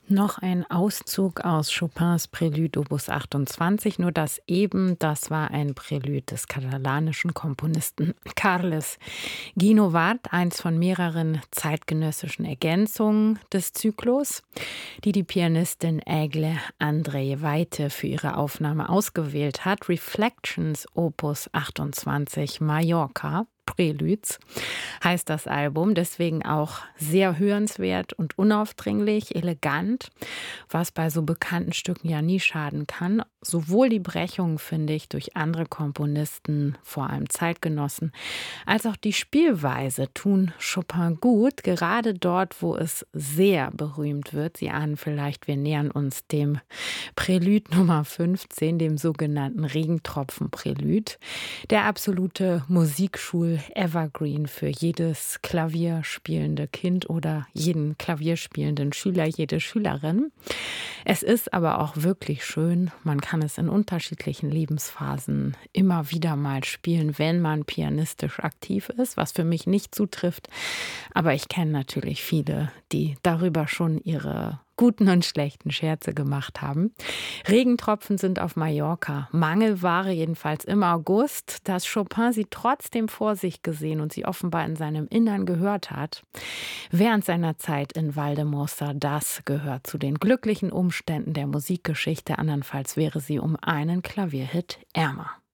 Noch ein Auszug aus Chopins Prélude Opus 28, nur das eben, das war ein Prélude des katalanischen Komponisten Carles Guinovart, eins von mehreren zeitgenössischen Ergänzungen des Zyklus, die die Pianistin Aigle André Weite für ihre Aufnahme ausgewählt hat. Reflections Opus 28 Mallorca. Preludes heißt das Album, deswegen auch sehr hörenswert und unaufdringlich, elegant, was bei so bekannten Stücken ja nie schaden kann. Sowohl die Brechungen, finde ich, durch andere Komponisten, vor allem Zeitgenossen, als auch die Spielweise tun Chopin gut, gerade dort, wo es sehr berühmt wird. Sie ahnen vielleicht, wir nähern uns dem Prelude Nummer 15, dem sogenannten Regentropfen-Prelude, der absolute Musikschul-Evergreen für jedes klavierspielende Kind oder jeden klavierspielenden Schüler, jede Schülerin. Es ist aber auch wirklich schön. Man kann es in unterschiedlichen Lebensphasen immer wieder mal spielen, wenn man pianistisch aktiv ist, was für mich nicht zutrifft. Aber ich kenne natürlich viele, die darüber schon ihre guten und schlechten Scherze gemacht haben. Regentropfen sind auf Mallorca Mangelware, jedenfalls im August. Dass Chopin sie trotzdem vor sich gesehen und sie offenbar in seinem Innern gehört hat. Während seiner Zeit in Valdemossa, das gehört zu den glücklichen Umständen der Musikgeschichte. Andernfalls wäre sie um einen Klavierhit ärmer.